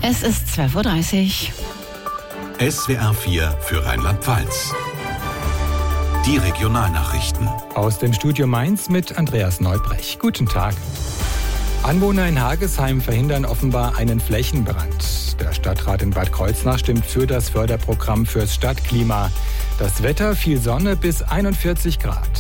Es ist 12:30 Uhr. SWR 4 für Rheinland-Pfalz. Die Regionalnachrichten. Aus dem Studio Mainz mit Andreas Neubrech. Guten Tag. Anwohner in Hagesheim verhindern offenbar einen Flächenbrand. Der Stadtrat in Bad Kreuznach stimmt für das Förderprogramm fürs Stadtklima. Das Wetter, viel Sonne bis 41 Grad.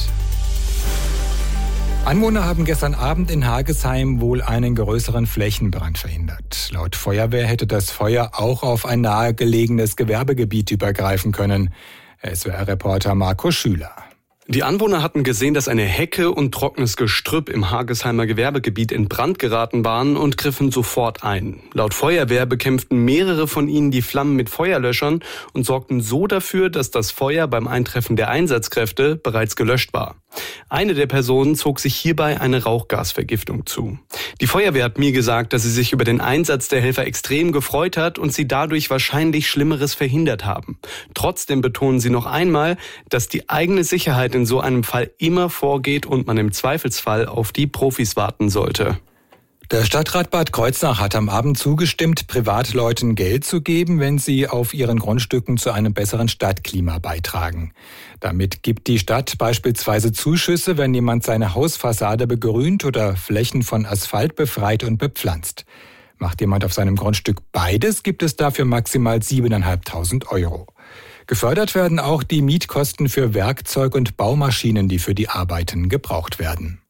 Anwohner haben gestern Abend in Hagesheim wohl einen größeren Flächenbrand verhindert. Laut Feuerwehr hätte das Feuer auch auf ein nahegelegenes Gewerbegebiet übergreifen können. SWR-Reporter Marco Schüler. Die Anwohner hatten gesehen, dass eine Hecke und trockenes Gestrüpp im Hagesheimer Gewerbegebiet in Brand geraten waren und griffen sofort ein. Laut Feuerwehr bekämpften mehrere von ihnen die Flammen mit Feuerlöschern und sorgten so dafür, dass das Feuer beim Eintreffen der Einsatzkräfte bereits gelöscht war. Eine der Personen zog sich hierbei eine Rauchgasvergiftung zu. Die Feuerwehr hat mir gesagt, dass sie sich über den Einsatz der Helfer extrem gefreut hat und sie dadurch wahrscheinlich Schlimmeres verhindert haben. Trotzdem betonen sie noch einmal, dass die eigene Sicherheit in so einem Fall immer vorgeht und man im Zweifelsfall auf die Profis warten sollte. Der Stadtrat Bad Kreuznach hat am Abend zugestimmt, Privatleuten Geld zu geben, wenn sie auf ihren Grundstücken zu einem besseren Stadtklima beitragen. Damit gibt die Stadt beispielsweise Zuschüsse, wenn jemand seine Hausfassade begrünt oder Flächen von Asphalt befreit und bepflanzt. Macht jemand auf seinem Grundstück beides, gibt es dafür maximal 7.500 €. Gefördert werden auch die Mietkosten für Werkzeug und Baumaschinen, die für die Arbeiten gebraucht werden.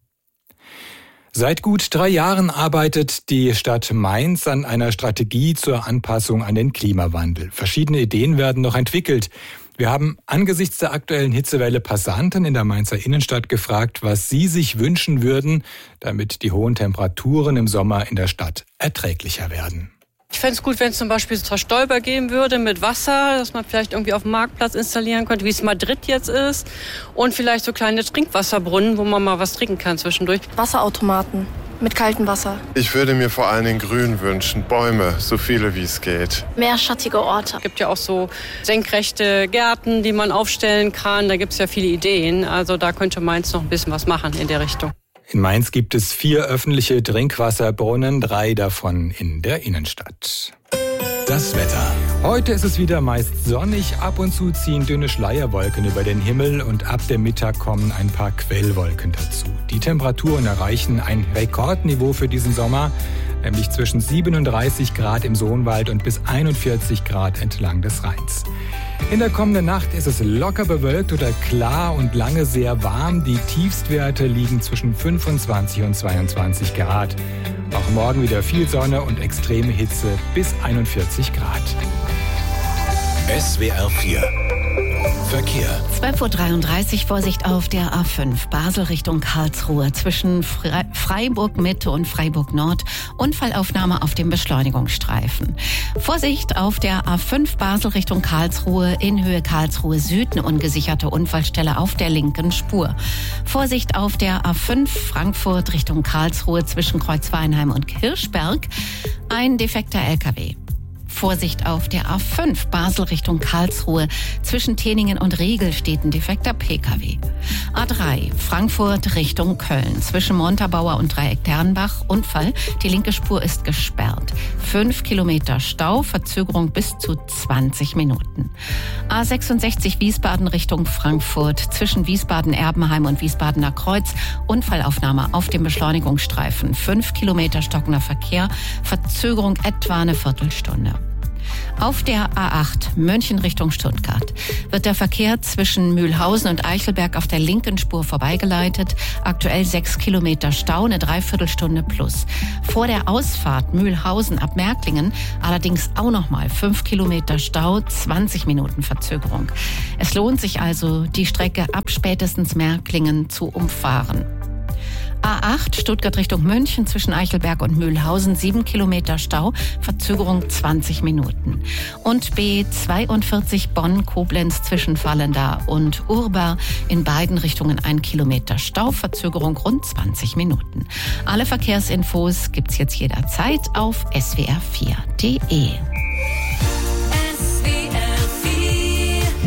Seit gut 3 Jahren arbeitet die Stadt Mainz an einer Strategie zur Anpassung an den Klimawandel. Verschiedene Ideen werden noch entwickelt. Wir haben angesichts der aktuellen Hitzewelle Passanten in der Mainzer Innenstadt gefragt, was sie sich wünschen würden, damit die hohen Temperaturen im Sommer in der Stadt erträglicher werden. Ich fände es gut, wenn es zum Beispiel so Stolper geben würde mit Wasser, dass man vielleicht irgendwie auf dem Marktplatz installieren könnte, wie es in Madrid jetzt ist. Und vielleicht so kleine Trinkwasserbrunnen, wo man mal was trinken kann zwischendurch. Wasserautomaten mit kaltem Wasser. Ich würde mir vor allen Dingen Grün wünschen, Bäume, so viele wie es geht. Mehr schattige Orte. Es gibt ja auch so senkrechte Gärten, die man aufstellen kann. Da gibt es ja viele Ideen. Also da könnte Mainz noch ein bisschen was machen in der Richtung. In Mainz gibt es 4 öffentliche Trinkwasserbrunnen, 3 davon in der Innenstadt. Das Wetter. Heute ist es wieder meist sonnig, ab und zu ziehen dünne Schleierwolken über den Himmel und ab dem Mittag kommen ein paar Quellwolken dazu. Die Temperaturen erreichen ein Rekordniveau für diesen Sommer, nämlich zwischen 37 Grad im Sohnwald und bis 41 Grad entlang des Rheins. In der kommenden Nacht ist es locker bewölkt oder klar und lange sehr warm. Die Tiefstwerte liegen zwischen 25 und 22 Grad. Auch morgen wieder viel Sonne und extreme Hitze bis 41 Grad. SWR 4 Verkehr. 12:33 Uhr, Vorsicht auf der A5 Basel Richtung Karlsruhe zwischen Freiburg Mitte und Freiburg Nord. Unfallaufnahme auf dem Beschleunigungsstreifen. Vorsicht auf der A5 Basel Richtung Karlsruhe in Höhe Karlsruhe Süd, eine ungesicherte Unfallstelle auf der linken Spur. Vorsicht auf der A5 Frankfurt Richtung Karlsruhe zwischen Kreuzweinheim und Hirschberg, ein defekter LKW. Vorsicht auf der A5 Basel Richtung Karlsruhe zwischen Teningen und Riegel steht ein defekter Pkw. A3 Frankfurt Richtung Köln zwischen Montabaur und Dreieck Dernbach Unfall. Die linke Spur ist gesperrt. 5 Kilometer Stau, Verzögerung bis zu 20 Minuten. A66 Wiesbaden Richtung Frankfurt zwischen Wiesbaden-Erbenheim und Wiesbadener Kreuz. Unfallaufnahme auf dem Beschleunigungsstreifen. 5 Kilometer stockender Verkehr, Verzögerung etwa eine Viertelstunde. Auf der A8 München Richtung Stuttgart wird der Verkehr zwischen Mühlhausen und Eichelberg auf der linken Spur vorbeigeleitet. Aktuell 6 Kilometer Stau, eine Dreiviertelstunde plus. Vor der Ausfahrt Mühlhausen ab Märklingen allerdings auch nochmal 5 Kilometer Stau, 20 Minuten Verzögerung. Es lohnt sich also, die Strecke ab spätestens Märklingen zu umfahren. A8 Stuttgart Richtung München zwischen Eichelberg und Mühlhausen 7 Kilometer Stau, Verzögerung 20 Minuten. Und B42 Bonn-Koblenz zwischen Vallendar und Urbar in beiden Richtungen 1 Kilometer Stau, Verzögerung rund 20 Minuten. Alle Verkehrsinfos gibt's jetzt jederzeit auf swr4.de.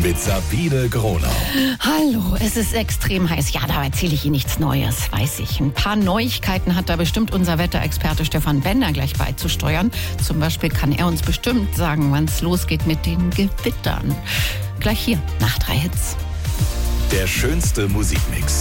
mit Sabine Gronau. Hallo, es ist extrem heiß. Ja, da erzähle ich Ihnen nichts Neues, weiß ich. Ein paar Neuigkeiten hat da bestimmt unser Wetterexperte Stefan Bender gleich beizusteuern. Zum Beispiel kann er uns bestimmt sagen, wann es losgeht mit den Gewittern. Gleich hier, nach 3 Hits. Der schönste Musikmix